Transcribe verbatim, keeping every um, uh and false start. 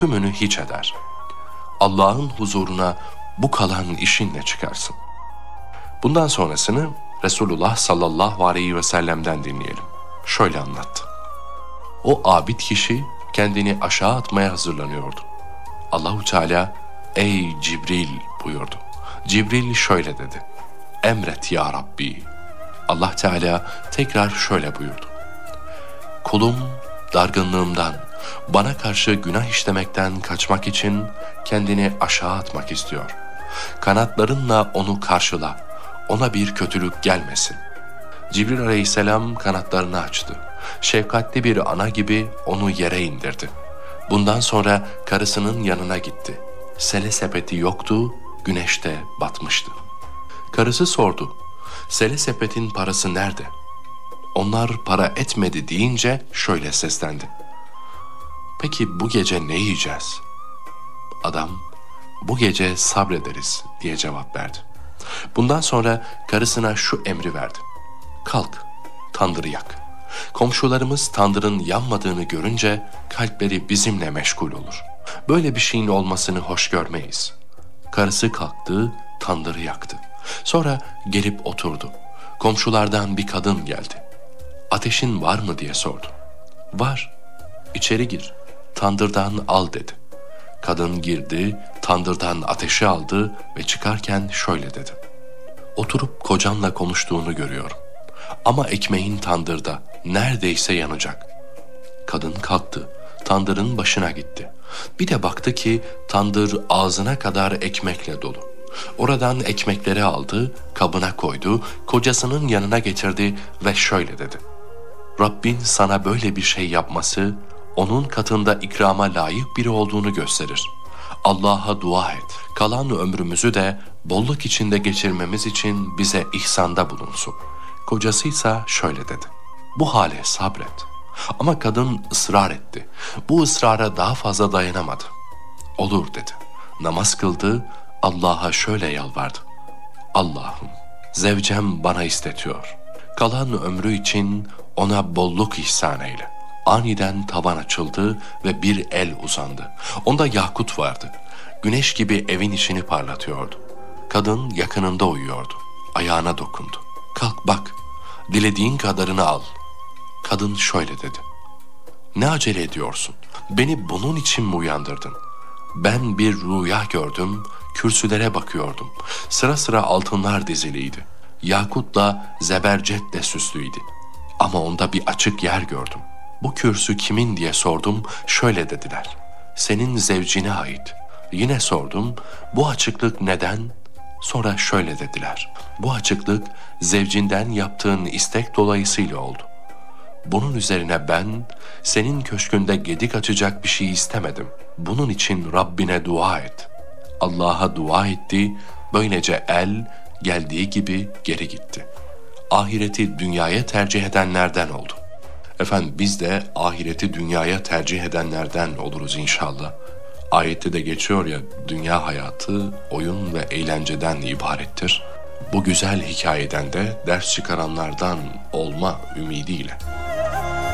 tümünü hiç eder. Allah'ın huzuruna bu kalan işinle çıkarsın. Bundan sonrasını Resulullah sallallahu aleyhi ve sellem'den dinleyelim. Şöyle anlattı. O abid kişi kendini aşağı atmaya hazırlanıyordu. Allahu Teala "Ey Cibril" buyurdu. Cibril şöyle dedi. "Emret ya Rabbi." Allah Teala tekrar şöyle buyurdu. "Kulum dargınlığımdan, bana karşı günah işlemekten kaçmak için kendini aşağı atmak istiyor. Kanatlarınla onu karşıla, ona bir kötülük gelmesin." Cibril aleyhisselam kanatlarını açtı. Şefkatli bir ana gibi onu yere indirdi. Bundan sonra karısının yanına gitti. Sele sepeti yoktu, güneş de batmıştı. Karısı sordu, "Sele sepetin parası nerede?" Onlar para etmedi deyince şöyle seslendi. "Peki bu gece ne yiyeceğiz?" Adam, "Bu gece sabrederiz" diye cevap verdi. Bundan sonra karısına şu emri verdi. "Kalk, tandırı yak. Komşularımız tandırın yanmadığını görünce kalpleri bizimle meşgul olur. Böyle bir şeyin olmasını hoş görmeyiz." Karısı kalktı, tandırı yaktı. Sonra gelip oturdu. Komşulardan bir kadın geldi. "Ateşin var mı?" diye sordu. "Var, içeri gir, tandırdan al" dedi. Kadın girdi, tandırdan ateşi aldı ve çıkarken şöyle dedi. "Oturup kocanla konuştuğunu görüyorum. Ama ekmeğin tandırda, neredeyse yanacak." Kadın kalktı, tandırın başına gitti. Bir de baktı ki tandır ağzına kadar ekmekle dolu. Oradan ekmekleri aldı, kabına koydu, kocasının yanına getirdi ve şöyle dedi. "Rabbin sana böyle bir şey yapması, onun katında ikrama layık biri olduğunu gösterir. Allah'a dua et. Kalan ömrümüzü de bolluk içinde geçirmemiz için bize ihsanda bulunsun." Kocasıysa şöyle dedi. "Bu hale sabret." Ama kadın ısrar etti. Bu ısrara daha fazla dayanamadı. "Olur" dedi. Namaz kıldı, Allah'a şöyle yalvardı. "Allah'ım, zevcem bana istetiyor. Kalan ömrü için ona bolluk ihsan eyle." Aniden tavan açıldı ve bir el uzandı. Onda yakut vardı. Güneş gibi evin içini parlatıyordu. Kadın yakınında uyuyordu. Ayağına dokundu. "Kalk bak, dilediğin kadarını al." Kadın şöyle dedi. "Ne acele ediyorsun? Beni bunun için mi uyandırdın? Ben bir rüya gördüm, kürsülere bakıyordum. Sıra sıra altınlar diziliydi. Yakutla zebercetle süslüydü. Ama onda bir açık yer gördüm. Bu kürsü kimin diye sordum, şöyle dediler. Senin zevcine ait. Yine sordum, bu açıklık neden? Sonra şöyle dediler. Bu açıklık zevcinden yaptığın istek dolayısıyla oldu. Bunun üzerine ben senin köşkünde gedik açacak bir şey istemedim. Bunun için Rabbine dua et. Allah'a dua etti, böylece el geldiği gibi geri gitti. Ahireti dünyaya tercih edenlerden oldu. Efendim biz de ahireti dünyaya tercih edenlerden oluruz inşallah. Ayette de geçiyor ya, dünya hayatı oyun ve eğlenceden ibarettir. Bu güzel hikayeden de ders çıkaranlardan olma ümidiyle.